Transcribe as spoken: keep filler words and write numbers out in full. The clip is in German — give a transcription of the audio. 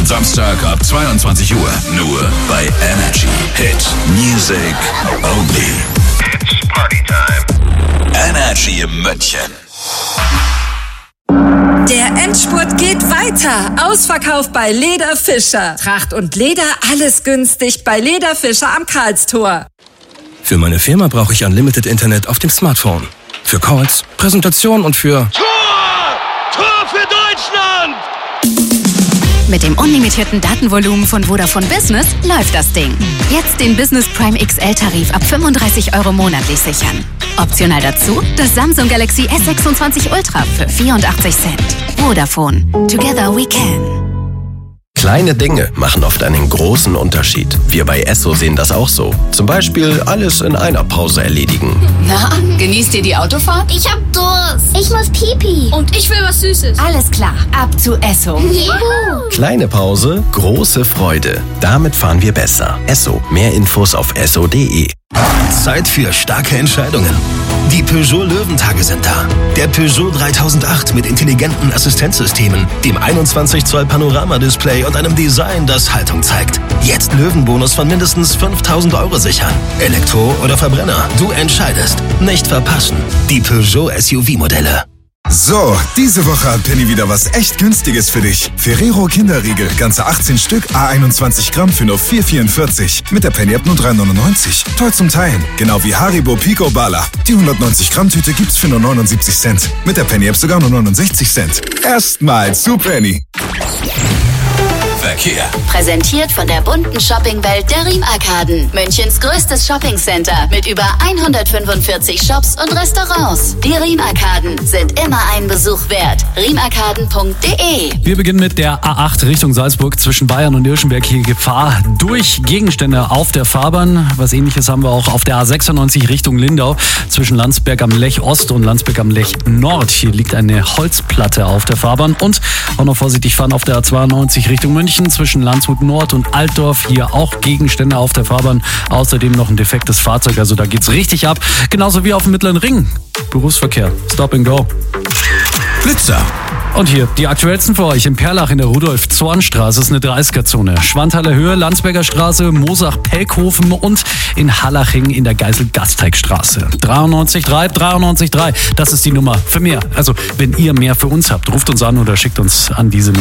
und Samstag ab zweiundzwanzig Uhr. Nur bei Energy. Hit Music Only. It's Party Time. Energy in München. Der Endspurt geht weiter. Ausverkauf bei Leder Fischer. Tracht und Leder, alles günstig bei Leder Fischer am Karlstor. Für meine Firma brauche ich Unlimited Internet auf dem Smartphone. Für Calls, Präsentation und für... Tor! Tor für Deutschland! Mit dem unlimitierten Datenvolumen von Vodafone Business läuft das Ding. Jetzt den Business Prime X L-Tarif ab fünfunddreißig Euro monatlich sichern. Optional dazu das Samsung Galaxy S sechsundzwanzig Ultra für vierundachtzig Cent. Vodafone. Together we can. Kleine Dinge machen oft einen großen Unterschied. Wir bei Esso sehen das auch so. Zum Beispiel alles in einer Pause erledigen. Na, genießt ihr die Autofahrt? Ich hab Durst. Ich muss Pipi. Und ich will was Süßes. Alles klar, ab zu Esso. Juhu. Kleine Pause, große Freude. Damit fahren wir besser. Esso. Mehr Infos auf esso punkt de. Zeit für starke Entscheidungen. Die Peugeot Löwentage sind da. Der Peugeot dreitausendacht mit intelligenten Assistenzsystemen, dem einundzwanzig Zoll Panorama-Display und einem Design, das Haltung zeigt. Jetzt Löwenbonus von mindestens fünftausend Euro sichern. Elektro oder Verbrenner, du entscheidest. Nicht verpassen. Die Peugeot S U V-Modelle. So, diese Woche hat Penny wieder was echt Günstiges für dich. Ferrero Kinderriegel, ganze achtzehn Stück, à einundzwanzig Gramm für nur vier vierundvierzig. Mit der Penny App nur drei neunundneunzig. Toll zum Teilen. Genau wie Haribo Pico Bala. Die hundertneunzig Gramm Tüte gibt's für nur neunundsiebzig Cent. Mit der Penny App sogar nur neunundsechzig Cent. Erstmal zu Penny. Verkehr. Präsentiert von der bunten Shoppingwelt der Riem-Arkaden. Münchens größtes Shoppingcenter mit über hundertfünfundvierzig Shops und Restaurants. Die Riem-Arkaden sind immer einen Besuch wert. riem arkaden punkt de. Wir beginnen mit der A acht Richtung Salzburg zwischen Bayern und Irschenberg. Hier Gefahr durch Gegenstände auf der Fahrbahn. Was Ähnliches haben wir auch auf der A sechsundneunzig Richtung Lindau zwischen Landsberg am Lech Ost und Landsberg am Lech Nord. Hier liegt eine Holzplatte auf der Fahrbahn. Und auch noch vorsichtig fahren auf der A zweiundneunzig Richtung München zwischen Landshut Nord und Altdorf. Hier auch Gegenstände auf der Fahrbahn. Außerdem noch ein defektes Fahrzeug. Also da geht's richtig ab. Genauso wie auf dem Mittleren Ring. Berufsverkehr. Stop and go. Blitzer. Und hier die aktuellsten für euch. In Perlach in der Rudolf-Zorn-Straße ist eine dreißiger-Zone. Schwanthaler Höhe, Landsberger Straße, Mosach-Pelkhofen und in Hallaching in der Geisel-Gasteigstraße. dreiundneunzig drei, dreiundneunzig drei. Das ist die Nummer für mehr. Also wenn ihr mehr für uns habt, ruft uns an oder schickt uns an diese Nummer.